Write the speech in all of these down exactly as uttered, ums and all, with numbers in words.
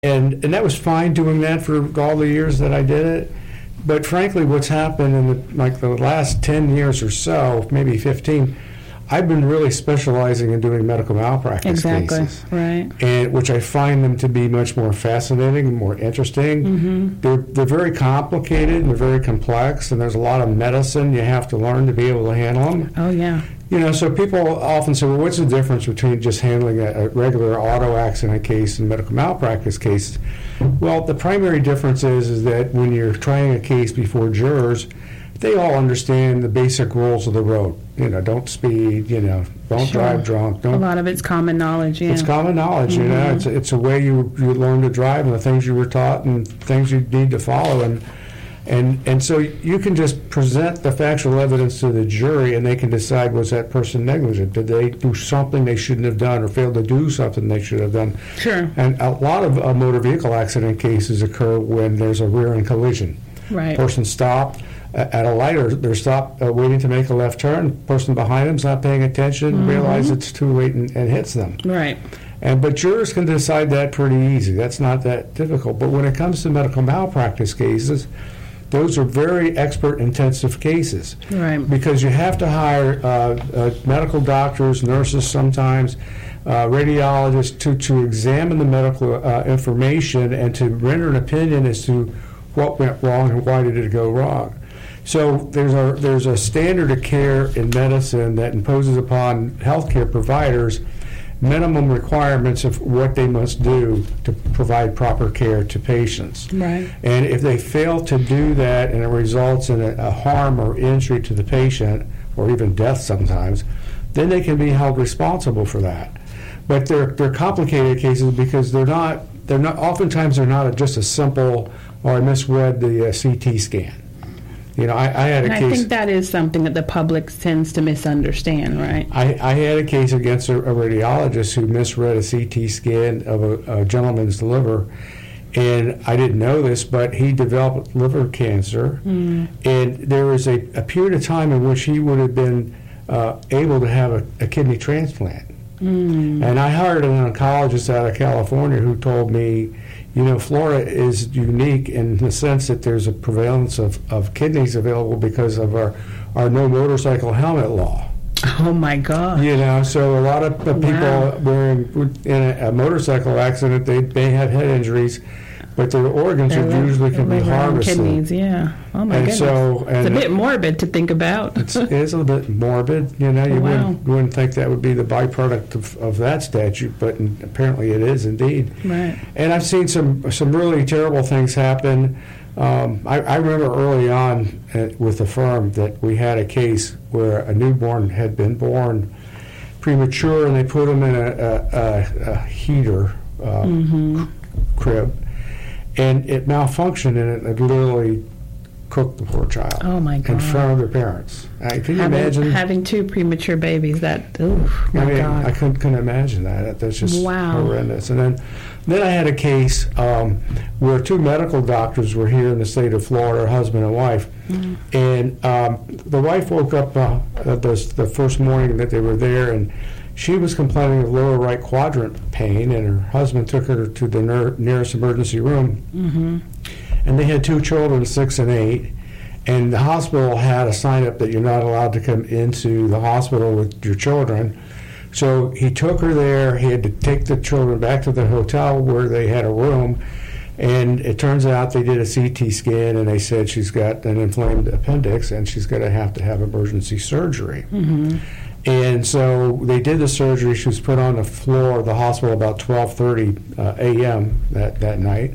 And and that was fine doing that for all the years that I did it. But frankly, what's happened in the, like the last ten years or so, maybe fifteen, I've been really specializing in doing medical malpractice exactly. cases. Right. And which I find them to be much more fascinating and more interesting. Mm-hmm. They're they're very complicated and they're very complex, and there's a lot of medicine you have to learn to be able to handle them. Oh, yeah. You know, so people often say, well, what's the difference between just handling a, a regular auto accident case and medical malpractice cases? Well, the primary difference is, is that when you're trying a case before jurors, they all understand the basic rules of the road. You know, don't speed, you know, don't Sure. drive drunk. Don't, a lot of it's common knowledge, yeah. It's common knowledge, mm-hmm. you know. It's, it's a way you, you learn to drive and the things you were taught and things you need to follow. And And and so you can just present the factual evidence to the jury, and they can decide, was that person negligent? Did they do something they shouldn't have done, or fail to do something they should have done? Sure. And a lot of uh, motor vehicle accident cases occur when there's a rear-end collision. Right. Person stopped uh, at a light, or they're stopped uh, waiting to make a left turn. Person behind them's not paying attention, Mm-hmm. realize it's too late, and, and hits them. Right. And but jurors can decide that pretty easy. That's not that difficult. But when it comes to medical malpractice cases, those are very expert-intensive cases. Right. Because you have to hire uh, uh, medical doctors, nurses sometimes, uh, radiologists to, to examine the medical uh, information and to render an opinion as to what went wrong and why did it go wrong. So there's a, there's a standard of care in medicine that imposes upon healthcare providers minimum requirements of what they must do to provide proper care to patients. Right. And if they fail to do that and it results in a, a harm or injury to the patient, or even death sometimes, then they can be held responsible for that. But they're they're complicated cases because they're not they're not oftentimes they're not a, just a simple, or I misread the uh, C T scan. You know, I, I had a and case. I think that is something that the public tends to misunderstand, right? I, I had a case against a, a radiologist who misread a C T scan of a, a gentleman's liver, and I didn't know this, but he developed liver cancer, mm. and there was a, a period of time in which he would have been uh, able to have a, a kidney transplant. Mm. And I hired an oncologist out of California who told me, you know, Florida is unique in the sense that there's a prevalence of, of kidneys available because of our, our no motorcycle helmet law. Oh, my God. You know, so a lot of the people Wow. were in, in a, a motorcycle accident, they may have head injuries, but their organs Their are liver- usually can be liver and harvested. Kidneys, yeah. Oh, my And goodness. so- and it's a it- bit morbid to think about. It's, it is a little bit morbid, you know. You Oh, wow. wouldn't, wouldn't think that would be the byproduct of, of that statute, but in, apparently it is indeed. Right. And I've seen some some really terrible things happen. Um, I, I remember early on uh, with the firm that we had a case where a newborn had been born premature, and they put him in a, a, a, a heater uh, Mm-hmm. crib, and it malfunctioned, and it, it literally cooked the poor child Oh, my God. in front of their parents. Uh, can you having, imagine? having two premature babies, that, oh, my I mean, God. I couldn't, couldn't imagine that. That's just Wow. horrendous. And then, then I had a case um, where two medical doctors were here in the state of Florida, husband and wife, Mm. and um, the wife woke up uh, the, the first morning that they were there, and she was complaining of lower right quadrant pain, and her husband took her to the ner- nearest emergency room. Mm-hmm. And they had two children, six and eight, and the hospital had a sign up that you're not allowed to come into the hospital with your children. So he took her there. He had to take the children back to the hotel where they had a room, and it turns out they did a C T scan, and they said she's got an inflamed appendix, and she's going to have to have emergency surgery. Mm-hmm. And so they did the surgery. She was put on the floor of the hospital about twelve thirty uh, a.m. that, that night.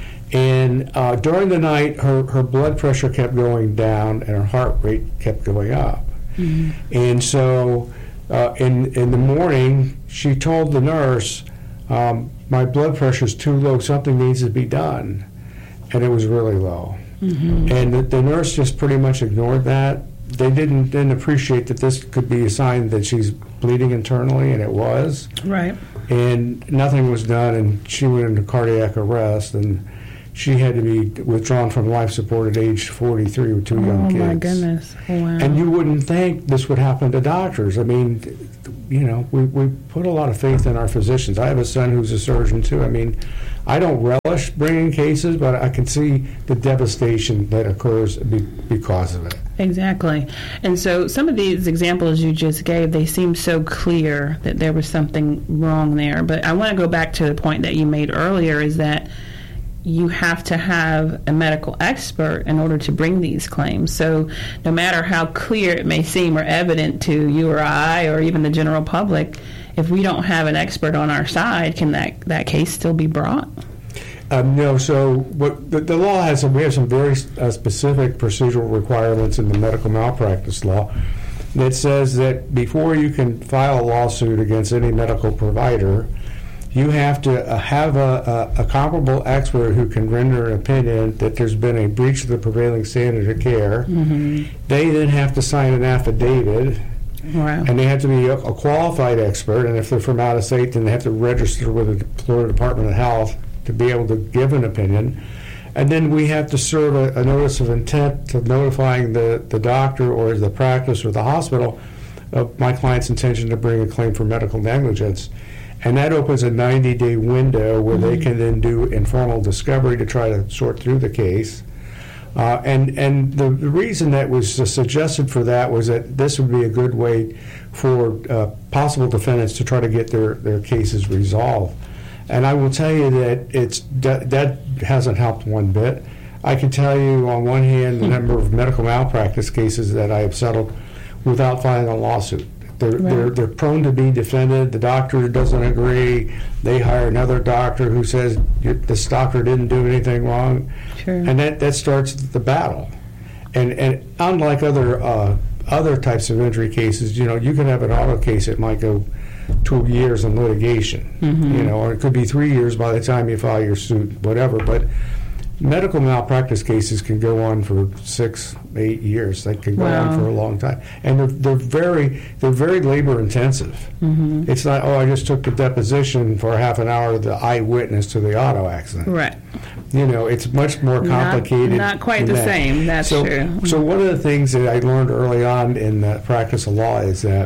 And uh, during the night, her, her blood pressure kept going down and her heart rate kept going up. Mm-hmm. And so uh, in, in the morning, she told the nurse, um, my blood pressure is too low, something needs to be done. And it was really low. Mm-hmm. And the, the nurse just pretty much ignored that. They didn't, didn't appreciate that this could be a sign that she's bleeding internally, and it was. Right. And nothing was done, and she went into cardiac arrest. And she had to be withdrawn from life support at age forty-three with two oh, young kids. Oh, my goodness. Wow. And you wouldn't think this would happen to doctors. I mean, you know, we, we put a lot of faith in our physicians. I have a son who's a surgeon, too. I mean, I don't relish bringing cases, but I can see the devastation that occurs be, because of it. Exactly. And so some of these examples you just gave, they seem so clear that there was something wrong there. But I want to go back to the point that you made earlier, is that you have to have a medical expert in order to bring these claims. So no matter how clear it may seem or evident to you or I or even the general public, if we don't have an expert on our side, can that, that case still be brought? Um, no, so what the, the law has, some, we have some very uh, specific procedural requirements in the medical malpractice law that says that before you can file a lawsuit against any medical provider, you have to uh, have a, a, a comparable expert who can render an opinion that there's been a breach of the prevailing standard of care. Mm-hmm. They then have to sign an affidavit. Wow. And they have to be a, a qualified expert, and if they're from out of state, then they have to register with the Florida Department of Health to be able to give an opinion. And then we have to serve a, a notice of intent to notifying the, the doctor or the practice or the hospital of my client's intention to bring a claim for medical negligence. And that opens a ninety-day window where mm-hmm. they can then do informal discovery to try to sort through the case. Uh, and and the, the reason that was uh, suggested for that was that this would be a good way for uh, possible defendants to try to get their, their cases resolved. And I will tell you that it's that, that hasn't helped one bit. I can tell you on one hand the number of medical malpractice cases that I have settled without filing a lawsuit. They're, right. they're, they're prone to be defended. The doctor doesn't agree. They hire another doctor who says this doctor didn't do anything wrong. Sure. And that, that starts the battle. And and unlike other uh, other types of injury cases, you know, you can have an auto case that might go two years in litigation, mm-hmm. you know, or it could be three years by the time you file your suit, whatever. But medical malpractice cases can go on for six, eight years. They can go wow. on for a long time, and they're they're very they're very labor intensive. Mm-hmm. It's not, oh, I just took the deposition for half an hour of the eyewitness to the auto accident. Right. You know, it's much more complicated. Not, not quite the that. same. That's so, true. So one of the things that I learned early on in the practice of law is that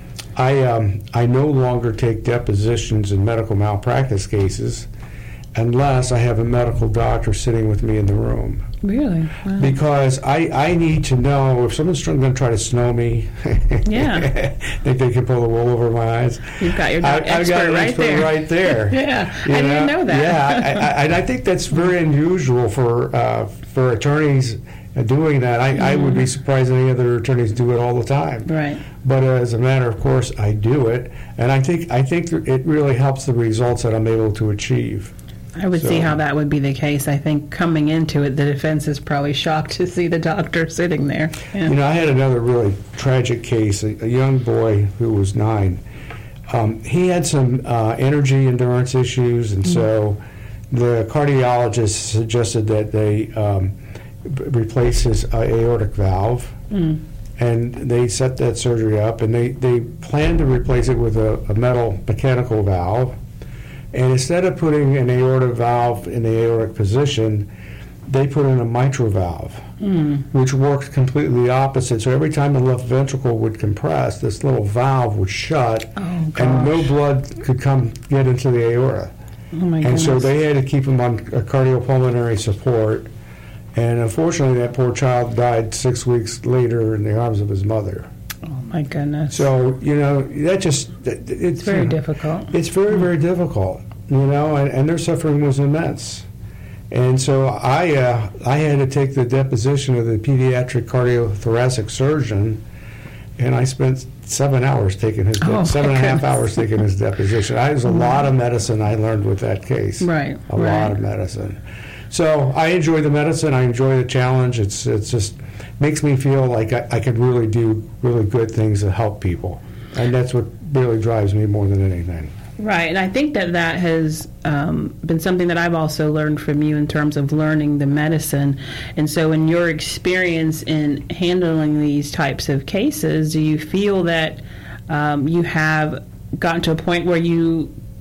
I um, I no longer take depositions in medical malpractice cases unless I have a medical doctor sitting with me in the room. Really? Wow. Because I, I need to know if someone's going to try to snow me. Yeah. Think they can pull the wool over my eyes. You've got your I, expert I've got an right expert there. right there. Yeah, you I know? didn't know that. Yeah, I, I, and I think that's very unusual for uh, for attorneys doing that. I, mm-hmm. I would be surprised any other attorneys do it all the time. Right. But uh, as a matter of course, I do it, and I think I think it really helps the results that I'm able to achieve. I would so. see how that would be the case. I think coming into it, the defense is probably shocked to see the doctor sitting there. Yeah. You know, I had another really tragic case, a, a young boy who was nine. Um, he had some uh, energy endurance issues, and mm-hmm. so the cardiologist suggested that they um, b- replace his uh, aortic valve. Mm. And they set that surgery up, and they, they planned to replace it with a, a metal mechanical valve. And instead of putting an aortic valve in the aortic position, they put in a mitral valve, mm. which worked completely the opposite. So every time the left ventricle would compress, this little valve would shut, oh, and no blood could come get into the aorta. Oh my and goodness. so they had to keep him on a cardiopulmonary support. And unfortunately, that poor child died six weeks later in the arms of his mother. Oh, my goodness. So, you know, that just... It's, it's very you know, difficult. It's very, very difficult, you know, and, and their suffering was immense. And so I uh, I had to take the deposition of the pediatric cardiothoracic surgeon, and I spent seven hours taking his... De- oh, seven and a half hours taking his deposition. I, there's a lot of medicine I learned with that case. Right, A right. lot of medicine. So I enjoy the medicine. I enjoy the challenge. It's it's just makes me feel like I, I can really do really good things to help people, and that's what really drives me more than anything. Right, and I think that that has um, been something that I've also learned from you in terms of learning the medicine. And so in your experience in handling these types of cases, do you feel that um, you have gotten to a point where you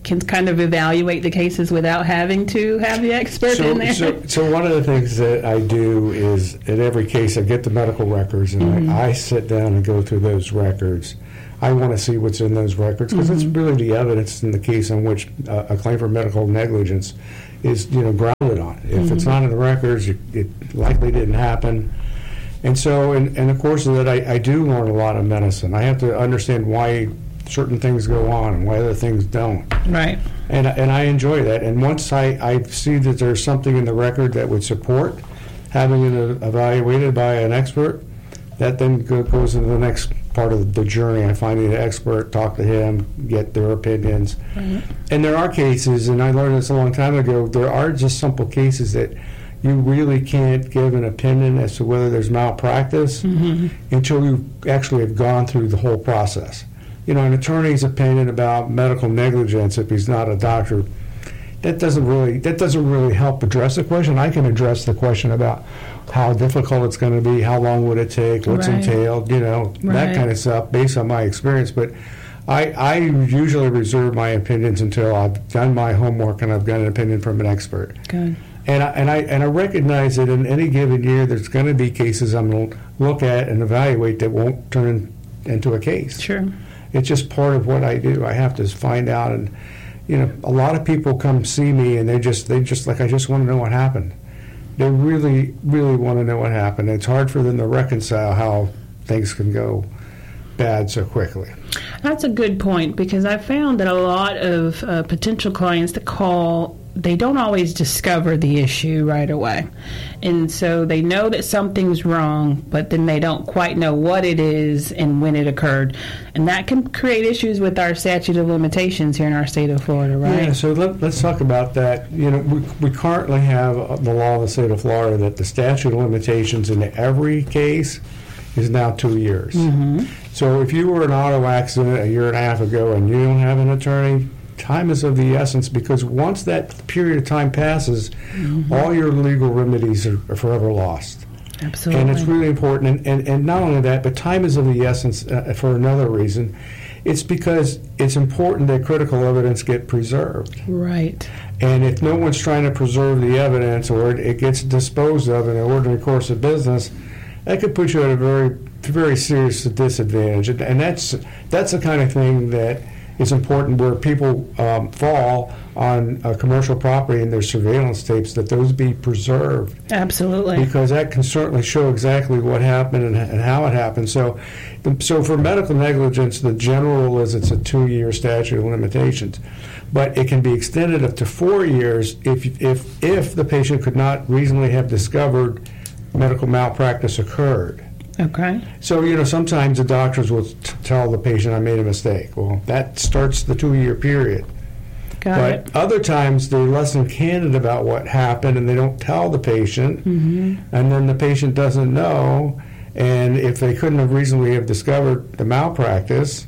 can kind of evaluate the cases without having to have the expert so, in there. So, so one of the things that I do is, in every case, I get the medical records, and mm-hmm. I, I sit down and go through those records. I want to see what's in those records, because mm-hmm. it's really the evidence in the case on which uh, a claim for medical negligence is, you know, grounded on. If mm-hmm. it's not in the records, it, it likely didn't happen. And so, in, in the course of that, I, I do learn a lot of medicine. I have to understand why certain things go on and why other things don't. Right. And and I enjoy that. And once I, I see that there's something in the record that would support having it evaluated by an expert, that then go, goes into the next part of the journey. I find the expert, talk to him, get their opinions. Mm-hmm. And there are cases, and I learned this a long time ago, there are just simple cases that you really can't give an opinion as to whether there's malpractice mm-hmm. until you actually have gone through the whole process. You know, an attorney's opinion about medical negligence, if he's not a doctor, that doesn't really that doesn't really help address the question. I can address the question about how difficult it's going to be, how long would it take, what's right. entailed, you know, right. that kind of stuff based on my experience. But I, I usually reserve my opinions until I've done my homework and I've got an opinion from an expert. Good. And I, and I and I recognize that in any given year there's going to be cases I'm going to look at and evaluate that won't turn into a case. Sure. It's just part of what I do. I have to find out, and you know, a lot of people come see me, and they just they just like I just want to know what happened. They really, really want to know what happened. It's hard for them to reconcile how things can go bad so quickly. That's a good point, because I found that a lot of uh, potential clients that call, they don't always discover the issue right away. And so they know that something's wrong, but then they don't quite know what it is and when it occurred. And that can create issues with our statute of limitations here in our state of Florida, right? Yeah, so let, let's talk about that. You know, we, we currently have the law of the state of Florida that the statute of limitations in every case is now two years. Mm-hmm. So if you were in an auto accident a year and a half ago and you don't have an attorney, time is of the essence, because once that period of time passes, mm-hmm. all your legal remedies are, are forever lost. Absolutely. And it's really important. And, and, and not only that, but time is of the essence uh, for another reason. It's because it's important that critical evidence get preserved. Right. And if no one's trying to preserve the evidence, or it, it gets disposed of in an ordinary course of business, that could put you at a very, very serious disadvantage. And, and that's that's the kind of thing that is important, where people um, fall on uh, commercial property and their surveillance tapes, that those be preserved. Absolutely. Because that can certainly show exactly what happened and, and how it happened. So, so for medical negligence, the general rule is it's a two-year statute of limitations. But it can be extended up to four years if if if the patient could not reasonably have discovered medical malpractice occurred. Okay. So, you know, sometimes the doctors will t- tell the patient, I made a mistake. Well, that starts the two-year period. Got but it. Other times they're less than candid about what happened, and they don't tell the patient, mm-hmm. and then the patient doesn't know. And if they couldn't have reasonably have discovered the malpractice,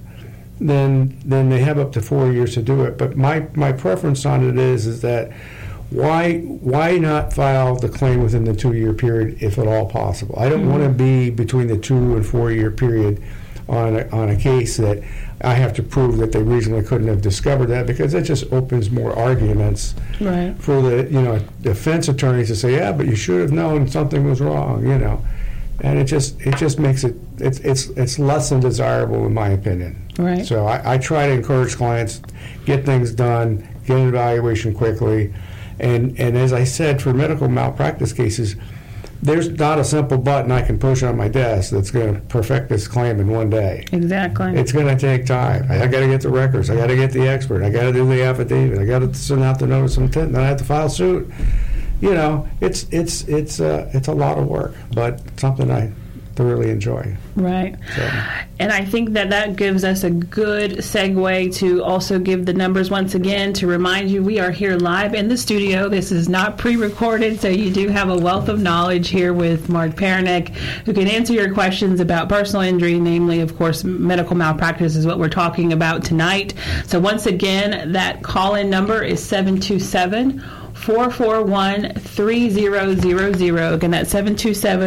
then then they have up to four years to do it. But my, my preference on it is is that Why why not file the claim within the two-year period if at all possible? I don't mm-hmm. want to be between the two- and four-year period on a, on a case that I have to prove that they reasonably couldn't have discovered that, because that just opens more arguments right. for the you know defense attorneys to say, yeah, but you should have known something was wrong, you know, and it just it just makes it it's it's it's less than desirable in my opinion. Right. So I, I try to encourage clients, get things done, get an evaluation quickly. And and as I said, for medical malpractice cases, there's not a simple button I can push on my desk that's going to perfect this claim in one day. Exactly. It's going to take time. I, I got to get the records. I got to get the expert. I got to do the affidavit. I got to send out the notice of intent. Then I have to file suit. You know, it's it's it's uh, it's a lot of work, but something I thoroughly enjoy. Right. So. And I think that that gives us a good segue to also give the numbers once again to remind you we are here live in the studio. This is not pre-recorded, so you do have a wealth of knowledge here with Mark Paranek, who can answer your questions about personal injury, namely, of course, medical malpractice is what we're talking about tonight. So once again, that call-in number is seven two seven, four four one, three zero zero zero. Again, that's seven two seven,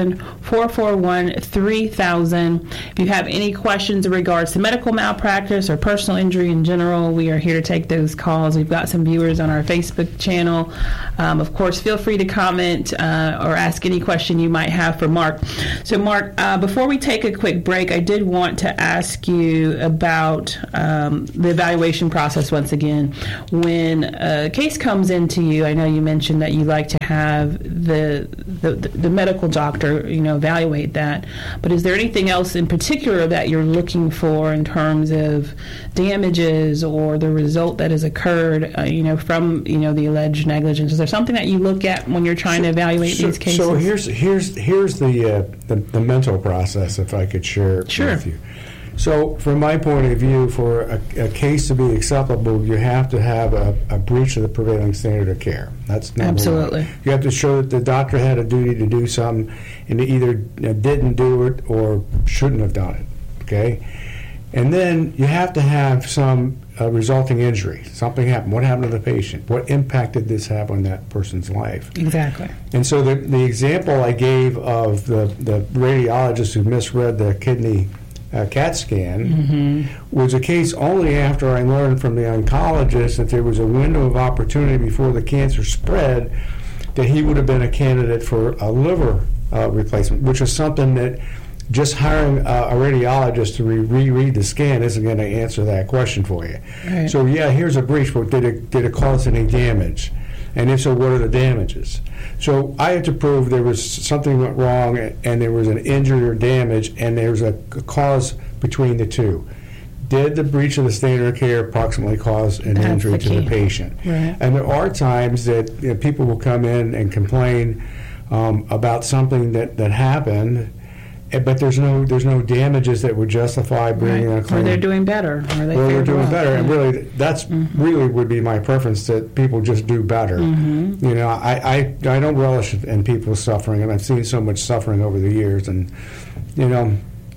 four four one, three thousand. If you have any questions in regards to medical malpractice or personal injury in general, we are here to take those calls. We've got some viewers on our Facebook channel. Um, of course, feel free to comment uh, or ask any question you might have for Mark. So, Mark, uh, before we take a quick break, I did want to ask you about um, the evaluation process once again. When a case comes into you, I know you mentioned that you like to have the, the the medical doctor, you know, evaluate that. But is there anything else in particular that you're looking for in terms of damages or the result that has occurred, uh, you know, from, you know, the alleged negligence? Is there something that you look at when you're trying to evaluate so, these cases? So here's here's here's the, uh, the the mental process, if I could share it sure. with you. So, from my point of view, for a, a case to be acceptable, you have to have a, a breach of the prevailing standard of care. That's number Absolutely. one. You have to show that the doctor had a duty to do something, and they either didn't do it or shouldn't have done it. Okay, and then you have to have some uh, resulting injury. Something happened. What happened to the patient? What impact did this have on that person's life? Exactly. And so, the the example I gave of the the radiologist who misread the kidney Uh, CAT scan mm-hmm. was a case only after I learned from the oncologist that there was a window of opportunity before the cancer spread that he would have been a candidate for a liver uh, replacement, which is something that just hiring uh, a radiologist to re- reread the scan isn't going to answer that question for you. Right. So yeah, here's a breach, but did it, did it cause any damage? And if so, what are the damages? So I had to prove there was something went wrong and there was an injury or damage and there was a cause between the two. Did the breach of the standard of care approximately cause an That's injury the to the key. patient? Right. And there are times that, you know, people will come in and complain um, about something that, that happened, but there's no there's no damages that would justify bringing Right. a claim. Or they're doing better. Or they Or they're fared doing well. better, and Yeah. really, that's Mm-hmm. really would be my preference, that people just do better. Mm-hmm. You know, I, I I don't relish in people suffering, and I've seen so much suffering over the years, and you know,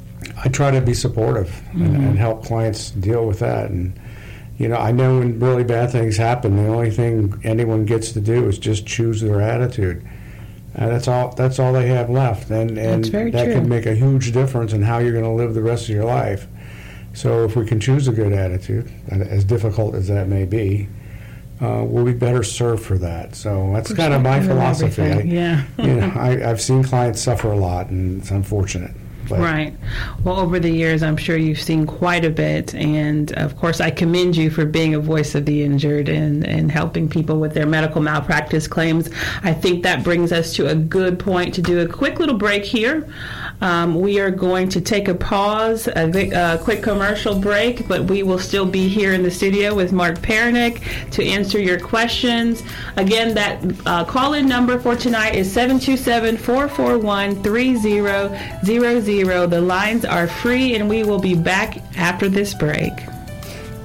I try to be supportive Mm-hmm. and, and help clients deal with that. And you know, I know when really bad things happen, the only thing anyone gets to do is just choose their attitude. Uh, that's all. That's all they have left, and and That's very that true. can make a huge difference in how you're going to live the rest of your life. So if we can choose a good attitude, and as difficult as that may be, uh, we'll be better served for that. So that's kind of my Perspective and philosophy. I, everything, yeah. you know, I, I've seen clients suffer a lot, and it's unfortunate. But Right. Well, over the years, I'm sure you've seen quite a bit. And, of course, I commend you for being a voice of the injured and, and helping people with their medical malpractice claims. I think that brings us to a good point to do a quick little break here. Um, we are going to take a pause, a, a quick commercial break, but we will still be here in the studio with Mark Pernick to answer your questions. Again, that uh, call-in number for tonight is seven two seven, four four one, three zero zero zero. The lines are free, and we will be back after this break.